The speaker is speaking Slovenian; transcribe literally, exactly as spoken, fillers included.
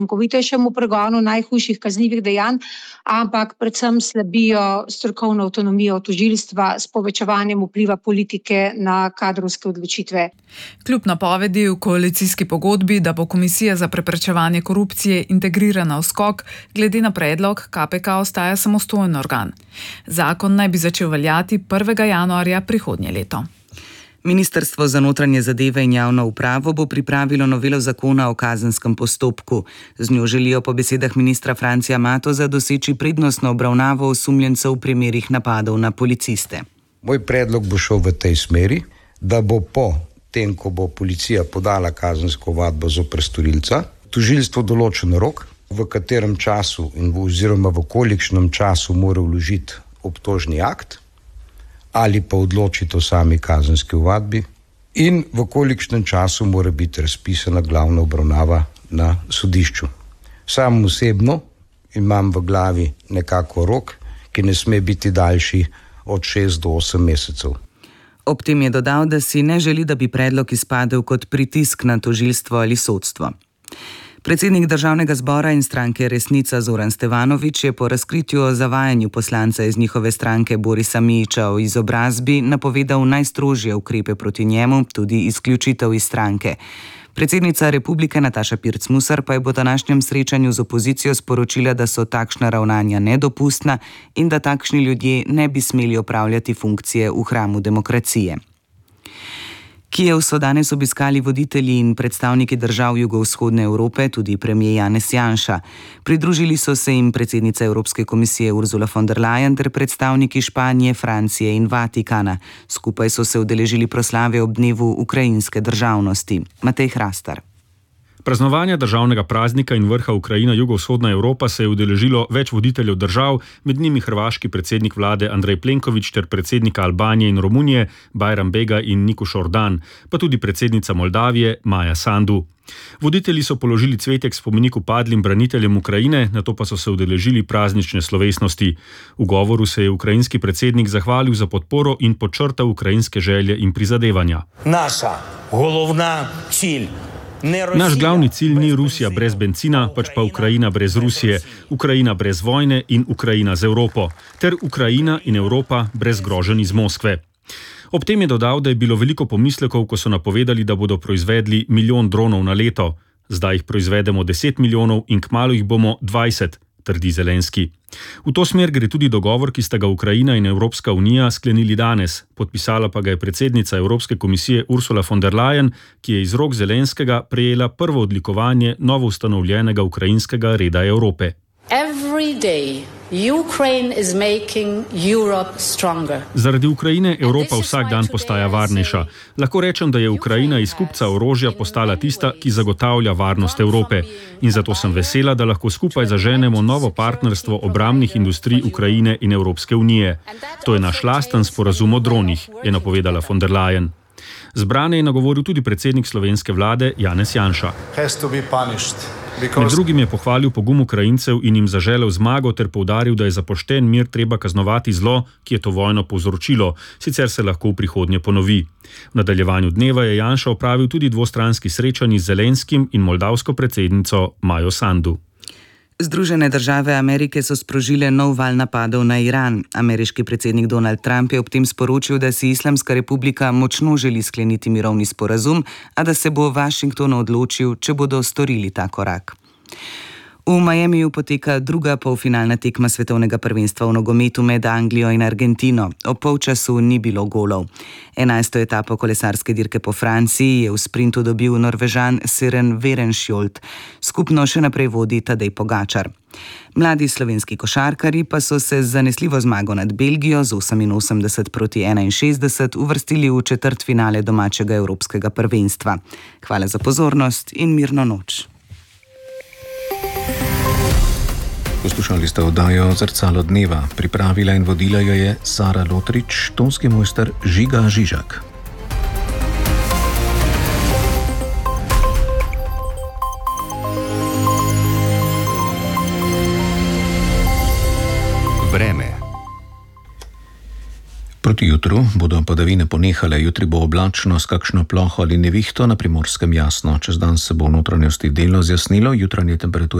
učinkovitejšemu pregonu najhujših kaznivih dejanj, ampak predvsem slabijo strokovno avtonomijo tožilstva s povečevanjem vpliva politike na kadrovske odločitve. Kljub napovedi v koalicijski pogodbi, da bo Komisija za preprečevanje korupcije integrirana v skok, glede na predlog K P K ostaja samostojen organ. Zakon naj bi začel veljati prvega januarja prihodnje leto. Ministrstvo za notranje zadeve in javno upravo bo pripravilo novelo zakona o kazenskem postopku. Z njo želijo po besedah ministra Francija Matoza doseči prednostno obravnavo osumljencev v primerih napadov na policiste. Moj predlog bo šel v tej smeri, da bo po tem, ko bo policija podala kazensko ovadbo zoper storilca, tožilstvo določen rok, v katerem času in v, oziroma v kolikšnem času mora vložiti obtožni akt, ali pa odločiti o sami kazenski ovadbi in v kolikšnem času mora biti razpisana glavna obravnava na sodišču. Sam osebno imam v glavi nekako rok, ki ne sme biti daljši od šest do osem mesecev. Ob tem je dodal, da si ne želi, da bi predlog izpadel kot pritisk na tožilstvo ali sodstvo. Predsednik Državnega zbora in stranke Resnica Zoran Stevanović je po razkritju o zavajanju poslanca iz njihove stranke Borisa Mijića o izobrazbi napovedal najstrožje ukrepe proti njemu, tudi izključitev iz stranke. Predsednica Republike Nataša Pirc Musar pa je po današnjem srečanju z opozicijo sporočila, da so takšna ravnanja nedopustna in da takšni ljudje ne bi smeli opravljati funkcije v hramu demokracije. Kijev so danes obiskali voditelji in predstavniki držav jugovzhodne Evrope, tudi premier Janez Janša. Pridružili so se jim predsednica Evropske komisije Ursula von der Leyen ter predstavniki Španije, Francije in Vatikana. Skupaj so se udeležili proslave ob dnevu ukrajinske državnosti. Matej Hrastar. Praznovanja državnega praznika in vrha Ukrajina jugovzhodna Evropa se je udeležilo več voditeljev držav, med njimi hrvaški predsednik vlade Andrej Plenković ter predsednika Albanije in Romunije Bajram Bega in Nikoš Ordan, pa tudi predsednica Moldavije Maja Sandu. Voditelji so položili cvetek spomeniku padlim braniteljem Ukrajine, nato pa so se udeležili praznične slovesnosti. V govoru se je ukrajinski predsednik zahvalil za podporo in podčrtal ukrajinske želje in prizadevanja. Naša glavna cilj. Naš glavni cilj ni Rusija brez bencina, pač pa Ukrajina brez Rusije, Ukrajina brez vojne in Ukrajina z Evropo, ter Ukrajina in Evropa brez groženj iz Moskve. Ob tem je dodal, da je bilo veliko pomislekov, ko so napovedali, da bodo proizvedli milijon dronov na leto. Zdaj jih proizvedemo deset milijonov in kmalu jih bomo dvajset, trdi Zelenski. V to smer gre tudi dogovor, ki sta ga Ukrajina in Evropska unija sklenili danes. Podpisala pa ga je predsednica Evropske komisije Ursula von der Leyen, ki je iz rok Zelenskega prejela prvo odlikovanje novo ustanovljenega ukrajinskega reda Evrope. Every day Ukraine is making Europe stronger. Zaradi Ukrajine Evropa vsak dan postaja varnejša. Lahko rečem, da je Ukrajina iz kupca orožja postala tista, ki zagotavlja varnost Evrope. In zato sem vesela, da lahko skupaj zaženemo novo partnerstvo obrambnih industrij Ukrajine in Evropske unije. To je naš lasten sporazum o dronih, je napovedala von der Leyen. Zbrane je nagovoril tudi predsednik slovenske vlade Janez Janša. Med drugim je pohvalil pogum Ukrajincev in jim zaželel zmago ter poudaril, da je za pošten mir treba kaznovati zlo, ki je to vojno povzročilo, sicer se lahko v prihodnje ponovi. V nadaljevanju dneva je Janša opravil tudi dvostranski srečanji z Zelenskim in moldavsko predsednico Majo Sandu. Združene države Amerike so sprožile nov val napadov na Iran. Ameriški predsednik Donald Trump je ob tem sporočil, da si Islamska republika močno želi skleniti mirovni sporazum, a da se bo Washington odločil, če bodo storili ta korak. V Miamiju poteka druga polfinalna tekma svetovnega prvenstva v nogometu med Anglijo in Argentino. Ob polčasu ni bilo golov. Enajsto etapo kolesarske dirke po Franciji je v sprintu dobil Norvežan Søren Werenskiold. Skupno še naprej vodi Tadej Pogačar. Mladi slovenski košarkarji pa so se z zanesljivo zmago nad Belgijo z oseminosemdeset proti enainšestdeset uvrstili v četrtfinale domačega evropskega prvenstva. Hvala za pozornost in mirno noč. Poslušali ste oddajo Zrcalo dneva. Pripravila in vodila jo je Sara Lotrič, tonski mojster Žiga Žižak. Vreme. Proti jutru bodo padavine ponehale, jutri bo oblačno s kakšno ploho ali nevihto, na Primorskem jasno. Čez dan se bo v notranjosti delno zjasnilo, jutranje temperature